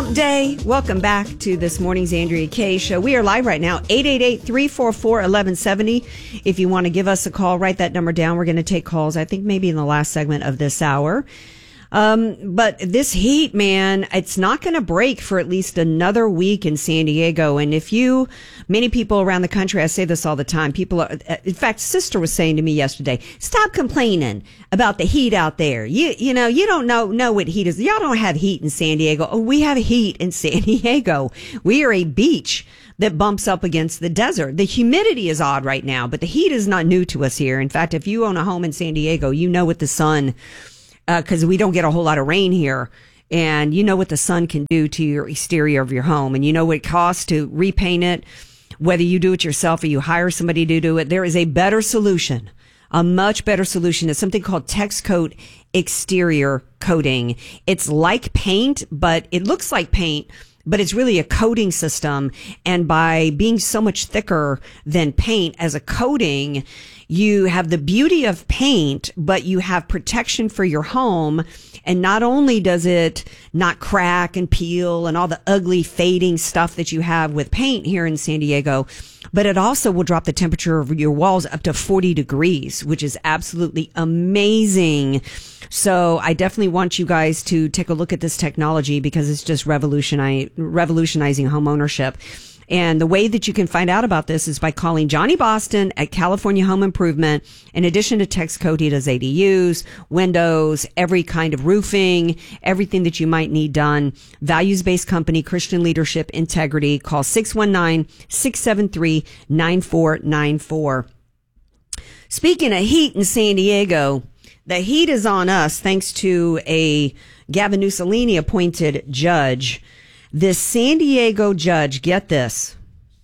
Hump Day. Welcome back to this morning's Andrea Kaye Show. We are live right now, 888-344-1170. If you want to give us a call, write that number down. We're going to take calls, I think maybe in the last segment of this hour. But this heat, man, it's not going to break for at least another week in San Diego. And many people around the country, I say this all the time, in fact, sister was saying to me yesterday, stop complaining about the heat out there. You don't know what heat is. Y'all don't have heat in San Diego. Oh, we have heat in San Diego. We are a beach that bumps up against the desert. The humidity is odd right now, but the heat is not new to us here. In fact, if you own a home in San Diego, you know what the sun, because we don't get a whole lot of rain here, and you know what the sun can do to your exterior of your home, and you know what it costs to repaint it, whether you do it yourself or you hire somebody to do it. There is a better solution, a much better solution. It's something called TexCoat exterior coating. It's like paint, but it looks like paint, but it's really a coating system. And by being so much thicker than paint as a coating, you have the beauty of paint, but you have protection for your home. And not only does it not crack and peel and all the ugly fading stuff that you have with paint here in San Diego, but it also will drop the temperature of your walls up to 40 degrees, which is absolutely amazing. So I definitely want you guys to take a look at this technology because it's just revolutionizing home ownership. And the way that you can find out about this is by calling Johnny Boston at California Home Improvement. In addition to TexCoat, he does ADUs, windows, every kind of roofing, everything that you might need done. Values-based company, Christian leadership, integrity. Call 619-673-9494. Speaking of heat in San Diego, the heat is on us thanks to a Gavin Mussolini appointed judge. This San Diego judge, get this,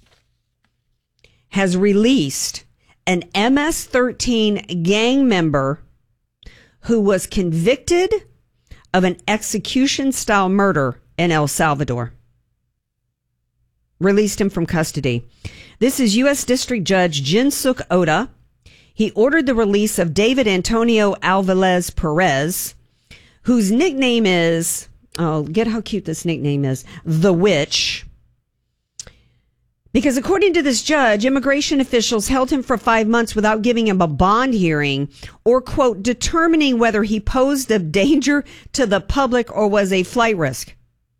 has released an MS-13 gang member who was convicted of an execution-style murder in El Salvador. Released him from custody. This is U.S. District Judge Jinsuk Oda. He ordered the release of David Antonio Alvarez Perez, whose nickname is... Oh, get how cute this nickname is. The Witch. Because according to this judge, immigration officials held him for 5 months without giving him a bond hearing or, quote, determining whether he posed a danger to the public or was a flight risk.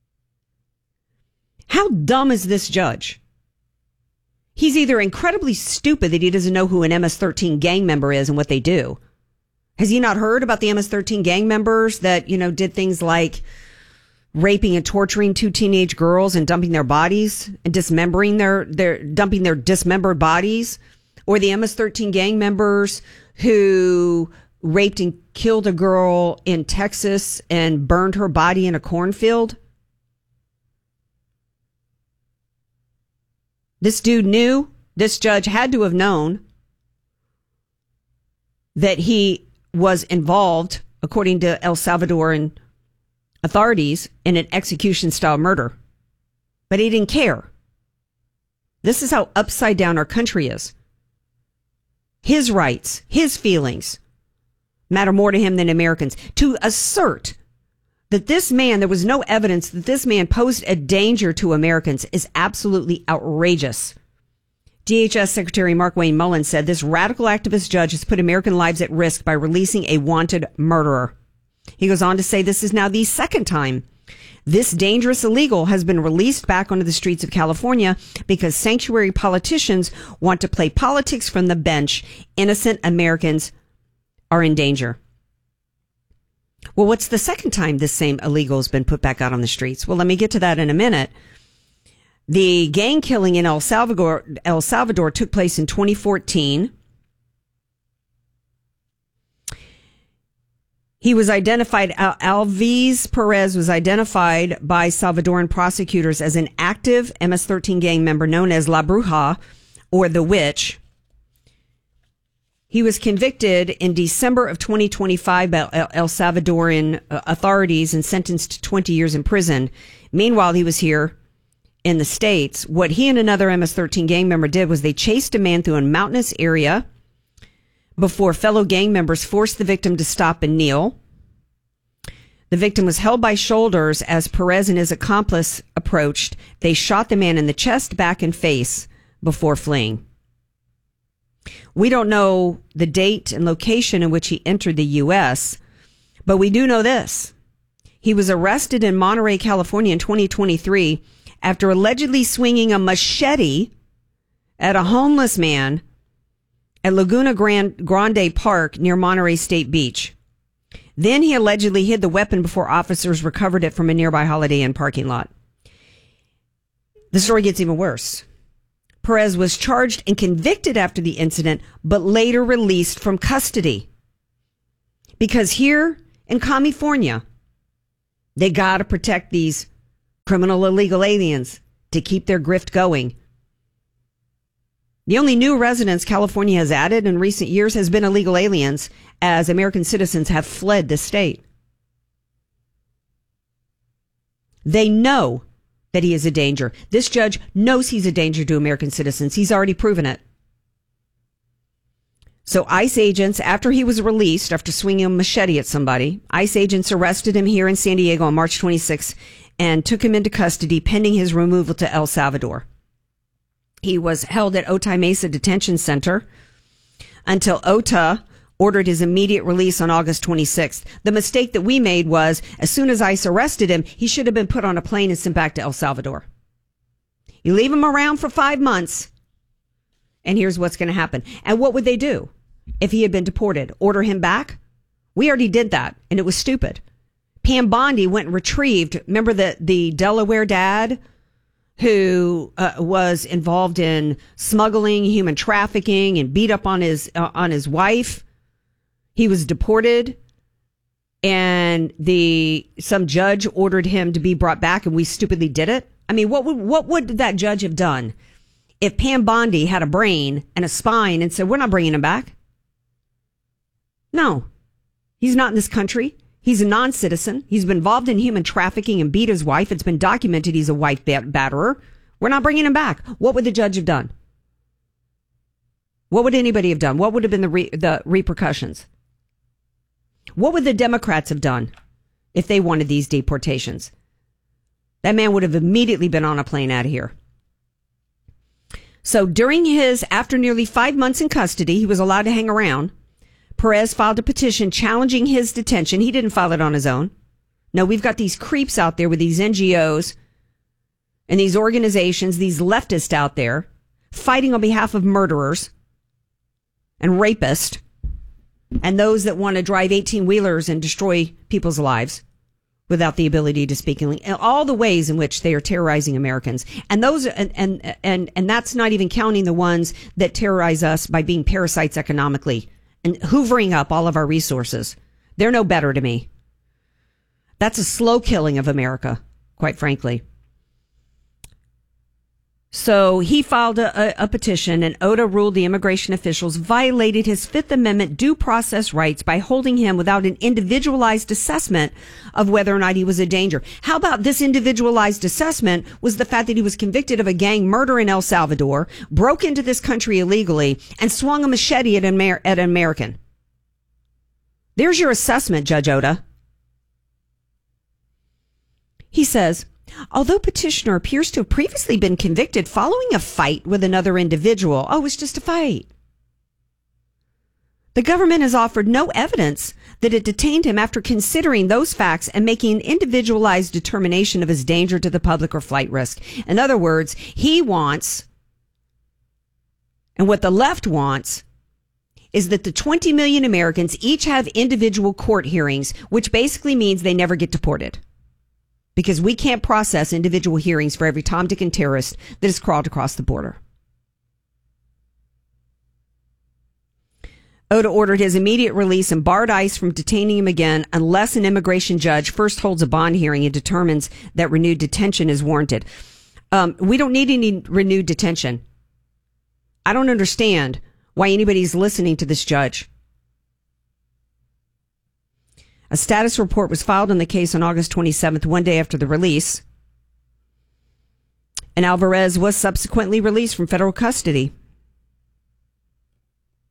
How dumb is this judge? He's either incredibly stupid that he doesn't know who an MS-13 gang member is and what they do. Has he not heard about the MS-13 gang members that, did things like raping and torturing 2 teenage girls and dumping their bodies and dismembering dumping their dismembered bodies? Or the MS-13 gang members who raped and killed a girl in Texas and burned her body in a cornfield? This dude knew, this judge had to have known that he was involved, according to El Salvadoran authorities, in an execution-style murder. But he didn't care. This is how upside down our country is. His rights, his feelings matter more to him than Americans. To assert that this man, there was no evidence that this man posed a danger to Americans is absolutely outrageous. DHS Secretary Markwayne Mullins said this radical activist judge has put American lives at risk by releasing a wanted murderer. He goes on to say this is now the second time this dangerous illegal has been released back onto the streets of California because sanctuary politicians want to play politics from the bench. Innocent Americans are in danger. Well, what's the second time this same illegal has been put back out on the streets? Well, let me get to that in a minute. The gang killing in El Salvador took place in 2014. He was identified, Alvarez Perez was identified by Salvadoran prosecutors as an active MS-13 gang member known as La Bruja, or the Witch. He was convicted in December of 2025 by El Salvadoran authorities and sentenced to 20 years in prison. Meanwhile, he was here in the States. What he and another MS-13 gang member did was they chased a man through a mountainous area before fellow gang members forced the victim to stop and kneel. The victim was held by shoulders as Perez and his accomplice approached. They shot the man in the chest, back, and face before fleeing. We don't know the date and location in which he entered the U.S., but we do know this. He was arrested in Monterey, California in 2023 after allegedly swinging a machete at a homeless man at Laguna Grande Park near Monterey State Beach. Then he allegedly hid the weapon before officers recovered it from a nearby Holiday Inn parking lot. The story gets even worse. Perez was charged and convicted after the incident, but later released from custody. Because here in California, they got to protect these criminal illegal aliens to keep their grift going. The only new residents California has added in recent years has been illegal aliens, as American citizens have fled the state. They know that he is a danger. This judge knows he's a danger to American citizens. He's already proven it. So ICE agents, after he was released, after swinging a machete at somebody, ICE agents arrested him here in San Diego on March 26th and took him into custody pending his removal to El Salvador. He was held at Otay Mesa Detention Center until OTA ordered his immediate release on August 26th. The mistake that we made was, as soon as ICE arrested him, he should have been put on a plane and sent back to El Salvador. You leave him around for 5 months, and here's what's going to happen. And what would they do if he had been deported? Order him back? We already did that, and it was stupid. Pam Bondi went and retrieved, remember the Delaware dad who was involved in smuggling, human trafficking, and beat up on his wife? He was deported, and some judge ordered him to be brought back, and we stupidly did it. I mean, what would that judge have done if Pam Bondi had a brain and a spine and said, we're not bringing him back? No, he's not in this country. He's a non-citizen. He's been involved in human trafficking and beat his wife. It's been documented he's a wife batterer. We're not bringing him back. What would the judge have done? What would anybody have done? What would have been the repercussions? What would the Democrats have done if they wanted these deportations? That man would have immediately been on a plane out of here. So after nearly 5 months in custody, he was allowed to hang around. Perez filed a petition challenging his detention. He didn't file it on his own. No, we've got these creeps out there with these NGOs and these organizations, these leftists out there fighting on behalf of murderers and rapists and those that want to drive 18-wheelers and destroy people's lives without the ability to speak in all the ways in which they are terrorizing Americans. And those and that's not even counting the ones that terrorize us by being parasites economically and hoovering up all of our resources. They're no better to me. That's a slow killing of America, quite frankly. So he filed a petition, and OTA ruled the immigration officials violated his Fifth Amendment due process rights by holding him without an individualized assessment of whether or not he was a danger. How about this individualized assessment was the fact that he was convicted of a gang murder in El Salvador, broke into this country illegally, and swung a machete at an American. There's your assessment, Judge OTA. He says, although petitioner appears to have previously been convicted following a fight with another individual. Oh, it was just a fight. The government has offered no evidence that it detained him after considering those facts and making an individualized determination of his danger to the public or flight risk. In other words, he wants, and what the left wants, is that the 20 million Americans each have individual court hearings, which basically means they never get deported. Because we can't process individual hearings for every Tom, Dick, and terrorist that has crawled across the border. OTA ordered his immediate release and barred ICE from detaining him again unless an immigration judge first holds a bond hearing and determines that renewed detention is warranted. We don't need any renewed detention. I don't understand why anybody's listening to this judge. A status report was filed on the case on August 27th, one day after the release. And Alvarez was subsequently released from federal custody.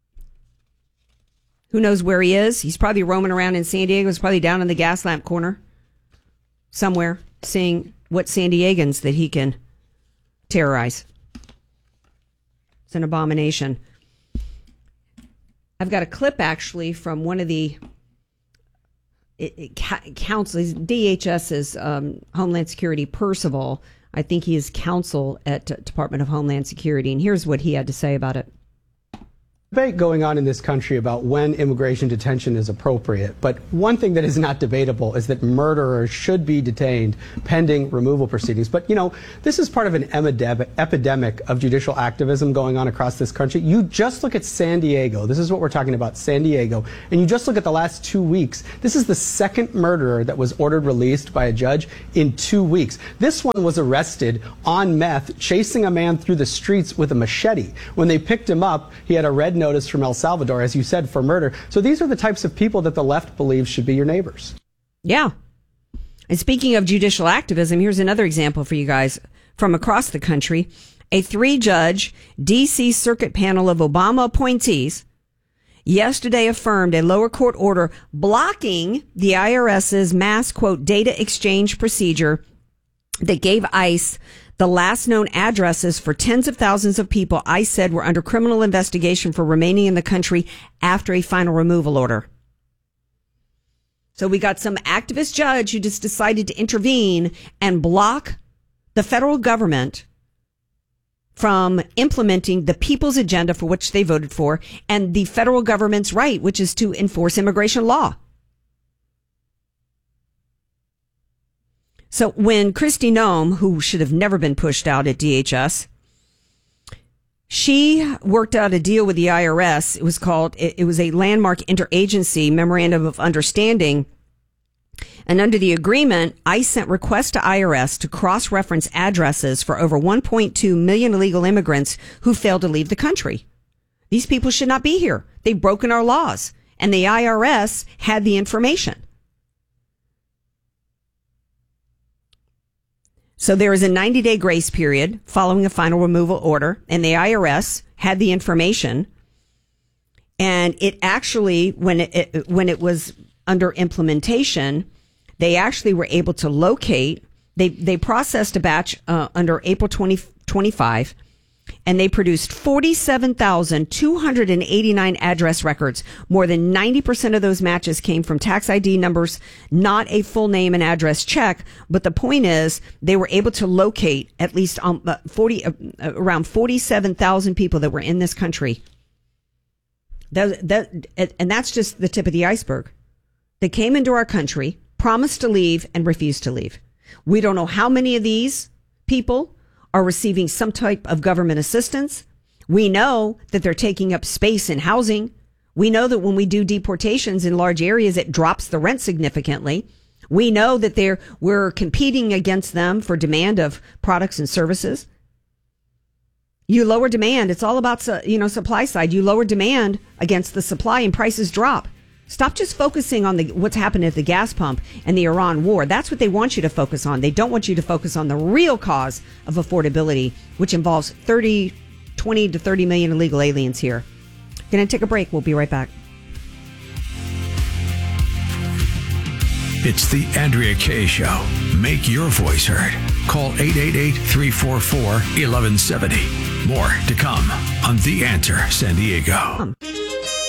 Who knows where he is? He's probably roaming around in San Diego. He's probably down in the Gaslamp corner somewhere seeing what San Diegans that he can terrorize. It's an abomination. I've got a clip actually from one of the counsels, DHS's Homeland Security, Percival. I think he is counsel at Department of Homeland Security, and here's what he had to say about it. Debate going on in this country about when immigration detention is appropriate, but one thing that is not debatable is that murderers should be detained pending removal proceedings. But, this is part of an epidemic of judicial activism going on across this country. You just look at San Diego. This is what we're talking about, San Diego. And you just look at the last 2 weeks. This is the second murderer that was ordered released by a judge in 2 weeks. This one was arrested on meth, chasing a man through the streets with a machete. When they picked him up, he had a red notice from El Salvador, as you said, for murder. So these are the types of people that the left believes should be your neighbors. Yeah. And speaking of judicial activism, here's another example for you guys from across the country. A 3-judge D.C. Circuit panel of Obama appointees yesterday affirmed a lower court order blocking the IRS's mass, quote, data exchange procedure that gave ICE the last known addresses for tens of thousands of people ICE said were under criminal investigation for remaining in the country after a final removal order. So we got some activist judge who just decided to intervene and block the federal government from implementing the people's agenda for which they voted for and the federal government's right, which is to enforce immigration law. So when Kristi Noem, who should have never been pushed out at DHS, she worked out a deal with the IRS. It was a landmark interagency memorandum of understanding. And under the agreement, ICE sent requests to IRS to cross-reference addresses for over 1.2 million illegal immigrants who failed to leave the country. These people should not be here. They've broken our laws. And the IRS had the information. So there is a 90-day grace period following a final removal order, and the IRS had the information. And it actually, when it was under implementation, they actually were able to locate. They processed a batch under April 2025, and they produced 47,289 address records. More than 90% of those matches came from tax ID numbers, not a full name and address check. But the point is, they were able to locate at least around 47,000 people that were in this country. And that's just the tip of the iceberg. They came into our country, promised to leave, and refused to leave. We don't know how many of these people are receiving some type of government assistance. We know that they're taking up space in housing. We know that when we do deportations in large areas, it drops the rent significantly. We know that we're competing against them for demand of products and services. You lower demand. It's all about, supply side. You lower demand against the supply and prices drop. Stop just focusing on what's happening at the gas pump and the Iran war. That's what they want you to focus on. They don't want you to focus on the real cause of affordability, which involves 20 to 30 million illegal aliens here. Going to take a break. We'll be right back. It's the Andrea Kaye Show. Make your voice heard. Call 888-344-1170. More to come on The Answer San Diego.